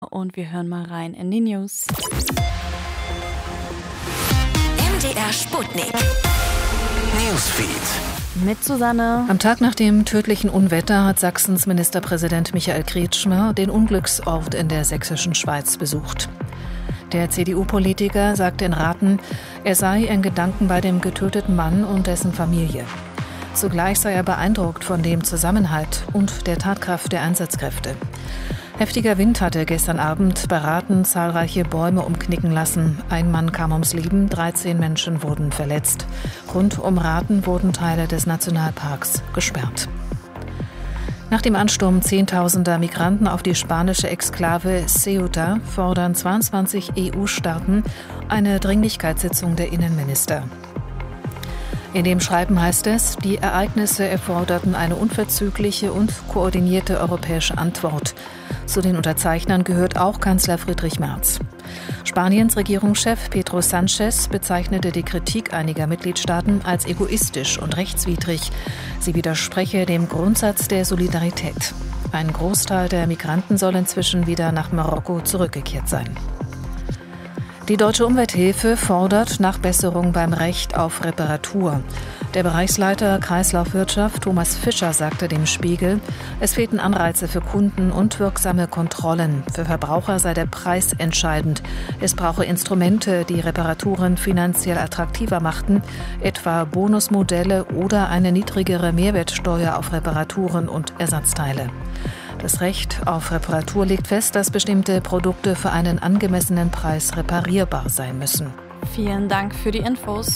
und wir hören mal rein in die News. MDR Sputnik. Newsfeed. Mit Susanne. Am Tag nach dem tödlichen Unwetter hat Sachsens Ministerpräsident Michael Kretschmer den Unglücksort in der sächsischen Schweiz besucht. Der CDU-Politiker sagte in Rathen, er sei in Gedanken bei dem getöteten Mann und dessen Familie. Zugleich sei er beeindruckt von dem Zusammenhalt und der Tatkraft der Einsatzkräfte. Heftiger Wind hatte gestern Abend bei Rathen zahlreiche Bäume umknicken lassen. Ein Mann kam ums Leben, 13 Menschen wurden verletzt. Rund um Rathen wurden Teile des Nationalparks gesperrt. Nach dem Ansturm Zehntausender Migranten auf die spanische Exklave Ceuta fordern 22 EU-Staaten eine Dringlichkeitssitzung der Innenminister. In dem Schreiben heißt es, die Ereignisse erforderten eine unverzügliche und koordinierte europäische Antwort. Zu den Unterzeichnern gehört auch Kanzler Friedrich Merz. Spaniens Regierungschef Pedro Sánchez bezeichnete die Kritik einiger Mitgliedstaaten als egoistisch und rechtswidrig. Sie widerspreche dem Grundsatz der Solidarität. Ein Großteil der Migranten soll inzwischen wieder nach Marokko zurückgekehrt sein. Die Deutsche Umwelthilfe fordert Nachbesserung beim Recht auf Reparatur. Der Bereichsleiter Kreislaufwirtschaft Thomas Fischer sagte dem Spiegel, es fehlten Anreize für Kunden und wirksame Kontrollen. Für Verbraucher sei der Preis entscheidend. Es brauche Instrumente, die Reparaturen finanziell attraktiver machten, etwa Bonusmodelle oder eine niedrigere Mehrwertsteuer auf Reparaturen und Ersatzteile. Das Recht auf Reparatur legt fest, dass bestimmte Produkte für einen angemessenen Preis reparierbar sein müssen. Vielen Dank für die Infos.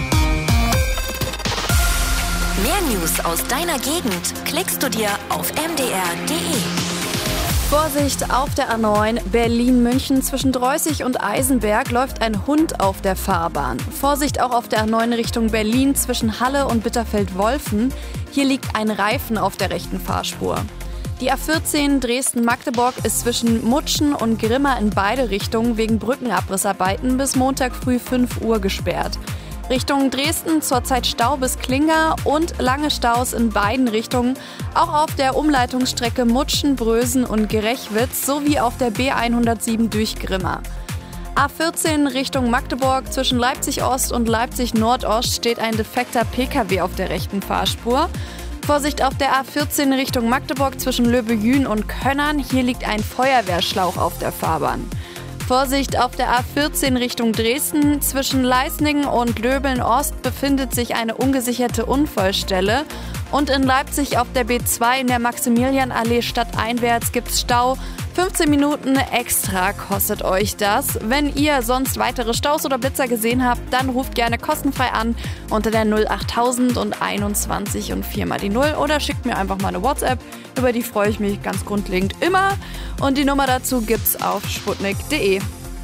Mehr News aus deiner Gegend klickst du dir auf mdr.de. Vorsicht auf der A9 Berlin-München zwischen Dreußig und Eisenberg läuft ein Hund auf der Fahrbahn. Vorsicht auch auf der A9 Richtung Berlin zwischen Halle und Bitterfeld-Wolfen. Hier liegt ein Reifen auf der rechten Fahrspur. Die A14 Dresden-Magdeburg ist zwischen Mutschen und Grimma in beide Richtungen wegen Brückenabrissarbeiten bis Montag früh 5 Uhr gesperrt. Richtung Dresden zurzeit Stau bis Klinger und lange Staus in beiden Richtungen, auch auf der Umleitungsstrecke Mutschen, Brösen und Gerechwitz sowie auf der B107 durch Grimma. A14 Richtung Magdeburg zwischen Leipzig-Ost und Leipzig-Nordost steht ein defekter Pkw auf der rechten Fahrspur. Vorsicht auf der A14 Richtung Magdeburg zwischen Löbejün und Könnern, hier liegt ein Feuerwehrschlauch auf der Fahrbahn. Vorsicht auf der A14 Richtung Dresden. Zwischen Leisningen und Löbeln-Ost befindet sich eine ungesicherte Unfallstelle. Und in Leipzig auf der B2 in der Maximilianallee stadteinwärts gibt's Stau. 15 Minuten extra kostet euch das. Wenn ihr sonst weitere Staus oder Blitzer gesehen habt, dann ruft gerne kostenfrei an unter der 08000 und 21 und 4 mal die 0 oder schickt mir einfach mal eine WhatsApp. Über die freue ich mich ganz grundlegend immer. Und die Nummer dazu gibt's auf sputnik.de.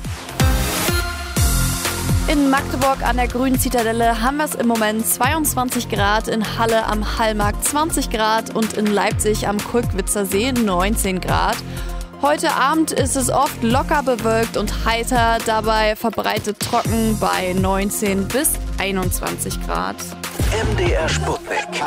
In Magdeburg an der Grünen Zitadelle haben wir es im Moment 22 Grad, in Halle am Hallmarkt 20 Grad und in Leipzig am Kulkwitzer See 19 Grad. Heute Abend ist es oft locker bewölkt und heiter, dabei verbreitet trocken bei 19 bis 21 Grad. MDR Sputnik.